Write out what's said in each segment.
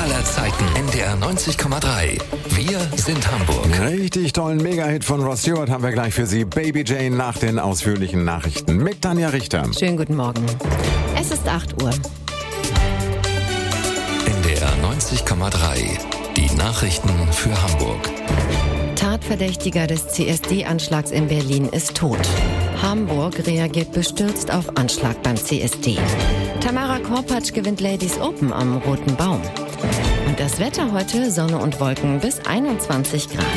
aller Zeiten. NDR 90,3. Wir sind Hamburg. Richtig tollen Mega-Hit von Ross Stewart haben wir gleich für Sie. Baby Jane nach den ausführlichen Nachrichten mit Tanja Richter. Schönen guten Morgen. Es ist 8 Uhr. NDR 90,3. Die Nachrichten für Hamburg. Tatverdächtiger des CSD-Anschlags in Berlin ist tot. Hamburg reagiert bestürzt auf Anschlag beim CSD. Tamara Korpatsch gewinnt Ladies Open am Roten Baum. Und das Wetter heute, Sonne und Wolken bis 21 Grad.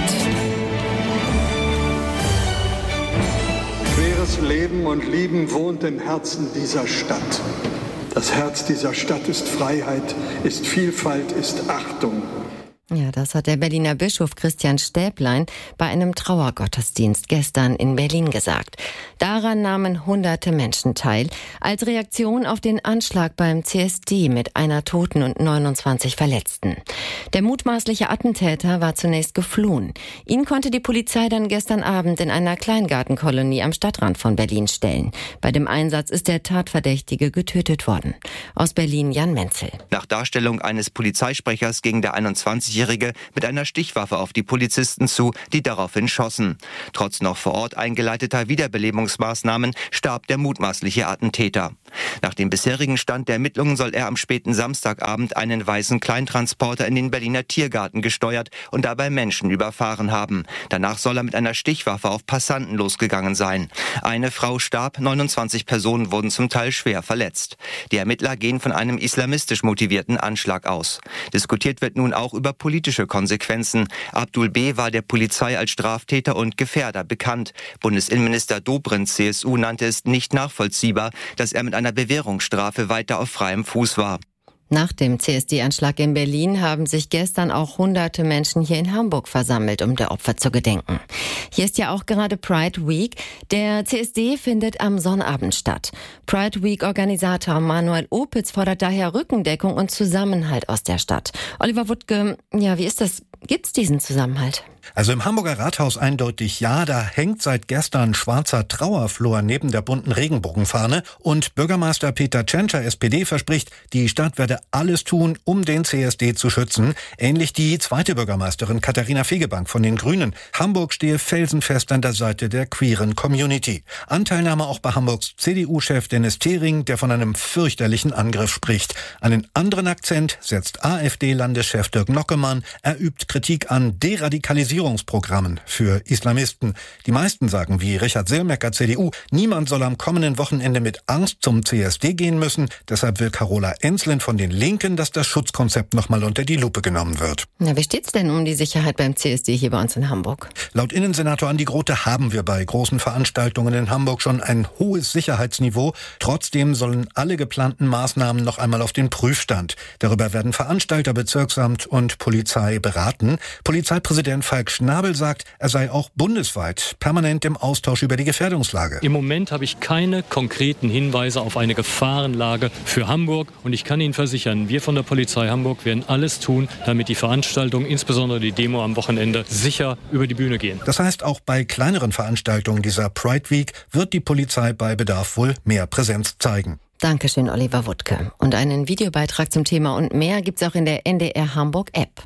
Queres Leben und Lieben wohnt im Herzen dieser Stadt. Das Herz dieser Stadt ist Freiheit, ist Vielfalt, ist Achtung. Ja, das hat der Berliner Bischof Christian Stäblein bei einem Trauergottesdienst gestern in Berlin gesagt. Daran nahmen hunderte Menschen teil, als Reaktion auf den Anschlag beim CSD mit einer Toten und 29 Verletzten. Der mutmaßliche Attentäter war zunächst geflohen. Ihn konnte die Polizei dann gestern Abend in einer Kleingartenkolonie am Stadtrand von Berlin stellen. Bei dem Einsatz ist der Tatverdächtige getötet worden. Aus Berlin Jan Menzel. Nach Darstellung eines Polizeisprechers ging der 21-Jährige mit einer Stichwaffe auf die Polizisten zu, die daraufhin schossen. Trotz noch vor Ort eingeleiteter Wiederbelebungsmaßnahmen starb der mutmaßliche Attentäter. Nach dem bisherigen Stand der Ermittlungen soll er am späten Samstagabend einen weißen Kleintransporter in den Berliner Tiergarten gesteuert und dabei Menschen überfahren haben. Danach soll er mit einer Stichwaffe auf Passanten losgegangen sein. Eine Frau starb, 29 Personen wurden zum Teil schwer verletzt. Die Ermittler gehen von einem islamistisch motivierten Anschlag aus. Diskutiert wird nun auch über politische Konsequenzen. Abdul B. war der Polizei als Straftäter und Gefährder bekannt. Bundesinnenminister Dobrindt, CSU, nannte es nicht nachvollziehbar, dass er mit einer Bewährungsstrafe weiter auf freiem Fuß war. Nach dem CSD-Anschlag in Berlin haben sich gestern auch hunderte Menschen hier in Hamburg versammelt, um der Opfer zu gedenken. Hier ist ja auch gerade Pride Week. Der CSD findet am Sonnabend statt. Pride Week-Organisator Manuel Opitz fordert daher Rückendeckung und Zusammenhalt aus der Stadt. Oliver Wuttke, ja, wie ist das? Gibt's diesen Zusammenhalt? Also im Hamburger Rathaus eindeutig ja, da hängt seit gestern schwarzer Trauerflor neben der bunten Regenbogenfahne und Bürgermeister Peter Tschentscher, SPD, verspricht, die Stadt werde alles tun, um den CSD zu schützen. Ähnlich die zweite Bürgermeisterin Katharina Fegebank von den Grünen. Hamburg stehe felsenfest an der Seite der queeren Community. Anteilnahme auch bei Hamburgs CDU-Chef Dennis Thering, der von einem fürchterlichen Angriff spricht. Einen anderen Akzent setzt AfD-Landeschef Dirk Nockemann. Er übt Kritik an Deradikalisierungsprogrammen für Islamisten. Die meisten sagen, wie Richard Selmecker, CDU, niemand soll am kommenden Wochenende mit Angst zum CSD gehen müssen. Deshalb will Carola Enslin von den Linken, dass das Schutzkonzept nochmal unter die Lupe genommen wird. Na, wie steht's denn um die Sicherheit beim CSD hier bei uns in Hamburg? Laut Innensenator Andi Grote haben wir bei großen Veranstaltungen in Hamburg schon ein hohes Sicherheitsniveau. Trotzdem sollen alle geplanten Maßnahmen noch einmal auf den Prüfstand. Darüber werden Veranstalter, Bezirksamt und Polizei beraten. Polizeipräsident Falk Schnabel sagt, er sei auch bundesweit permanent im Austausch über die Gefährdungslage. Im Moment habe ich keine konkreten Hinweise auf eine Gefahrenlage für Hamburg. Und ich kann Ihnen versichern, wir von der Polizei Hamburg werden alles tun, damit die Veranstaltung, insbesondere die Demo am Wochenende, sicher über die Bühne gehen. Das heißt, auch bei kleineren Veranstaltungen dieser Pride Week wird die Polizei bei Bedarf wohl mehr Präsenz zeigen. Dankeschön, Oliver Wuttke. Und einen Videobeitrag zum Thema und mehr gibt's auch in der NDR Hamburg App.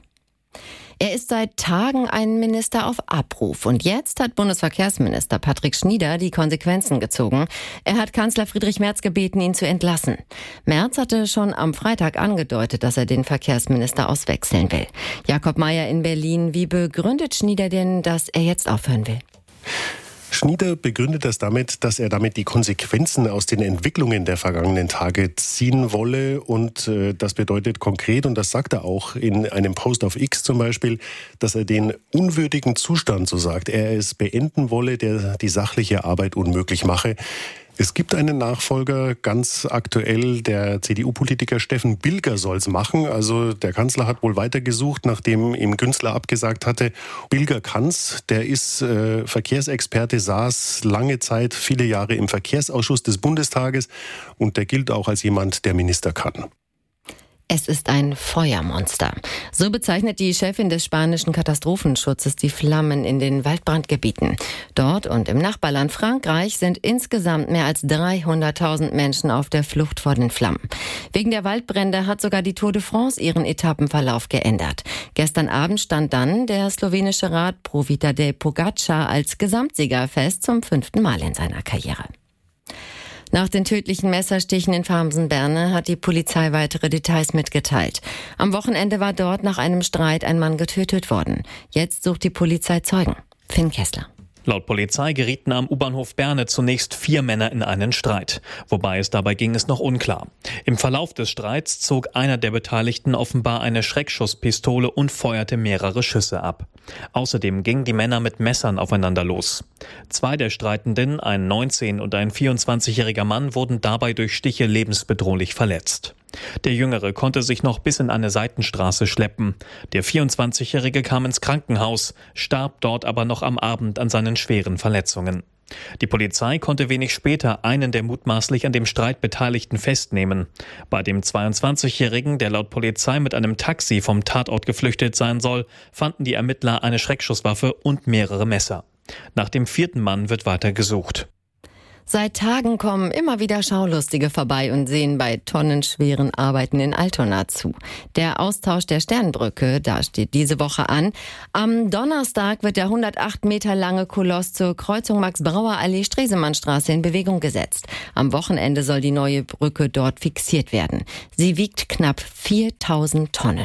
Er ist seit Tagen ein Minister auf Abruf. Und jetzt hat Bundesverkehrsminister Patrick Schnieder die Konsequenzen gezogen. Er hat Kanzler Friedrich Merz gebeten, ihn zu entlassen. Merz hatte schon am Freitag angedeutet, dass er den Verkehrsminister auswechseln will. Jakob Mayer in Berlin. Wie begründet Schnieder denn, dass er jetzt aufhören will? Schnieder begründet das damit, dass er damit die Konsequenzen aus den Entwicklungen der vergangenen Tage ziehen wolle. Und das bedeutet konkret, und das sagt er auch in einem Post auf X zum Beispiel, dass er den unwürdigen Zustand, so sagt er, es beenden wolle, der die sachliche Arbeit unmöglich mache. Es gibt einen Nachfolger, ganz aktuell, der CDU-Politiker Steffen Bilger soll es machen. Also der Kanzler hat wohl weitergesucht, nachdem ihm Günzler abgesagt hatte. Bilger kann's, der ist Verkehrsexperte, saß lange Zeit, viele Jahre im Verkehrsausschuss des Bundestages und der gilt auch als jemand, der Minister kann. Es ist ein Feuermonster. So bezeichnet die Chefin des spanischen Katastrophenschutzes die Flammen in den Waldbrandgebieten. Dort und im Nachbarland Frankreich sind insgesamt mehr als 300.000 Menschen auf der Flucht vor den Flammen. Wegen der Waldbrände hat sogar die Tour de France ihren Etappenverlauf geändert. Gestern Abend stand dann der slowenische Radprofi Tadej Pogačar als Gesamtsieger fest zum 5. Mal in seiner Karriere. Nach den tödlichen Messerstichen in Farmsen-Berne hat die Polizei weitere Details mitgeteilt. Am Wochenende war dort nach einem Streit ein Mann getötet worden. Jetzt sucht die Polizei Zeugen. Finn Kessler. Laut Polizei gerieten am U-Bahnhof Berne zunächst 4 Männer in einen Streit. Wobei es dabei ging, ist noch unklar. Im Verlauf des Streits zog einer der Beteiligten offenbar eine Schreckschusspistole und feuerte mehrere Schüsse ab. Außerdem gingen die Männer mit Messern aufeinander los. 2 der Streitenden, ein 19- und ein 24-jähriger Mann, wurden dabei durch Stiche lebensbedrohlich verletzt. Der Jüngere konnte sich noch bis in eine Seitenstraße schleppen. Der 24-jährige kam ins Krankenhaus, starb dort aber noch am Abend an seinen schweren Verletzungen. Die Polizei konnte wenig später einen der mutmaßlich an dem Streit Beteiligten festnehmen. Bei dem 22-jährigen, der laut Polizei mit einem Taxi vom Tatort geflüchtet sein soll, fanden die Ermittler eine Schreckschusswaffe und mehrere Messer. Nach dem 4. Mann wird weiter gesucht. Seit Tagen kommen immer wieder Schaulustige vorbei und sehen bei tonnenschweren Arbeiten in Altona zu. Der Austausch der Sternbrücke, da steht diese Woche an. Am Donnerstag wird der 108 Meter lange Koloss zur Kreuzung Max-Brauer-Allee-Stresemannstraße in Bewegung gesetzt. Am Wochenende soll die neue Brücke dort fixiert werden. Sie wiegt knapp 4.000 Tonnen.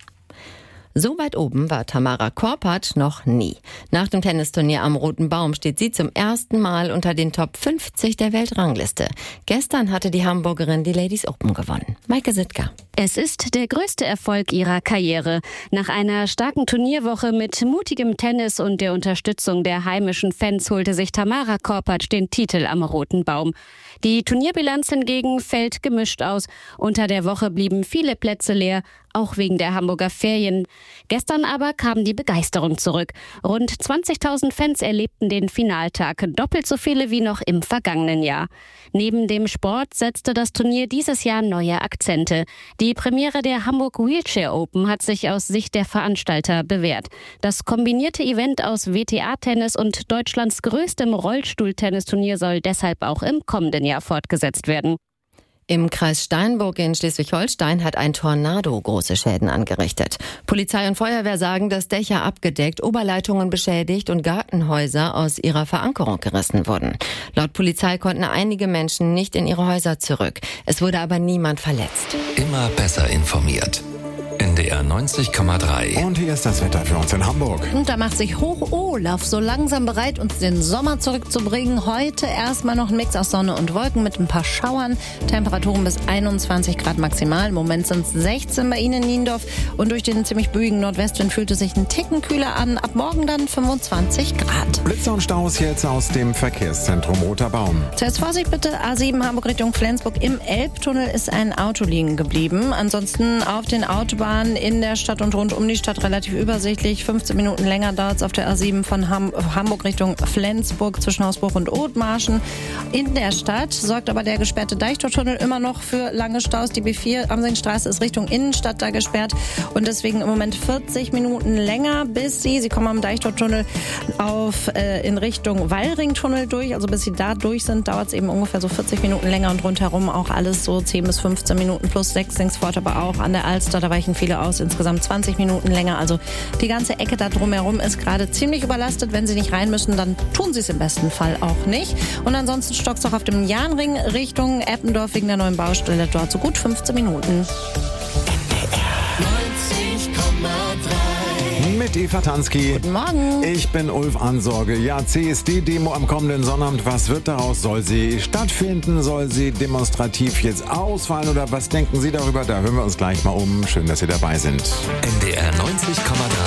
So weit oben war Tamara Korpatsch noch nie. Nach dem Tennisturnier am Roten Baum steht sie zum ersten Mal unter den Top 50 der Weltrangliste. Gestern hatte die Hamburgerin die Ladies Open gewonnen. Maike Sittger. Es ist der größte Erfolg ihrer Karriere. Nach einer starken Turnierwoche mit mutigem Tennis und der Unterstützung der heimischen Fans holte sich Tamara Korpatsch den Titel am Roten Baum. Die Turnierbilanz hingegen fällt gemischt aus. Unter der Woche blieben viele Plätze leer, auch wegen der Hamburger Ferien. Gestern aber kam die Begeisterung zurück. Rund 20.000 Fans erlebten den Finaltag, doppelt so viele wie noch im vergangenen Jahr. Neben dem Sport setzte das Turnier dieses Jahr neue Akzente. Die Premiere der Hamburg Wheelchair Open hat sich aus Sicht der Veranstalter bewährt. Das kombinierte Event aus WTA-Tennis und Deutschlands größtem Rollstuhltennisturnier soll deshalb auch im kommenden Jahr fortgesetzt werden. Im Kreis Steinburg in Schleswig-Holstein hat ein Tornado große Schäden angerichtet. Polizei und Feuerwehr sagen, dass Dächer abgedeckt, Oberleitungen beschädigt und Gartenhäuser aus ihrer Verankerung gerissen wurden. Laut Polizei konnten einige Menschen nicht in ihre Häuser zurück. Es wurde aber niemand verletzt. Immer besser informiert. NDR 90,3. Und hier ist das Wetter für uns in Hamburg. Und da macht sich Hoch-Olaf so langsam bereit, uns den Sommer zurückzubringen. Heute erstmal noch ein Mix aus Sonne und Wolken mit ein paar Schauern. Temperaturen bis 21 Grad maximal. Im Moment sind es 16 bei Ihnen in Niendorf. Und durch den ziemlich böigen Nordwestwind fühlt es sich ein Ticken kühler an. Ab morgen dann 25 Grad. Blitze und Staus jetzt aus dem Verkehrszentrum Roter Baum. Zuerst Vorsicht bitte, A7 Hamburg Richtung Flensburg. Im Elbtunnel ist ein Auto liegen geblieben. Ansonsten auf den Autobahnen in der Stadt und rund um die Stadt relativ übersichtlich. 15 Minuten länger dauert es auf der A7 von Hamburg Richtung Flensburg zwischen Hausbruch und Othmarschen. In der Stadt sorgt aber der gesperrte Deichtortunnel immer noch für lange Staus. Die B4 Amsingstraße ist Richtung Innenstadt da gesperrt und deswegen im Moment 40 Minuten länger, bis Sie kommen am Deichtortunnel in Richtung Wallringtunnel durch. Also bis Sie da durch sind, dauert es eben ungefähr so 40 Minuten länger und rundherum auch alles so 10 bis 15 Minuten plus 6 Linksfort, aber auch an der Alster, da weichen viele aus, insgesamt 20 Minuten länger. Also die ganze Ecke da drumherum ist gerade ziemlich überlastet. Wenn Sie nicht rein müssen, dann tun Sie es im besten Fall auch nicht. Und ansonsten stockt es auch auf dem Jahnring Richtung Eppendorf wegen der neuen Baustelle. Dort so gut 15 Minuten. Mit Eva Tansky. Guten Morgen. Ich bin Ulf Ansorge. Ja, CSD-Demo am kommenden Sonnabend. Was wird daraus? Soll sie stattfinden? Soll sie demonstrativ jetzt ausfallen? Oder was denken Sie darüber? Da hören wir uns gleich mal um. Schön, dass Sie dabei sind. NDR 90,3.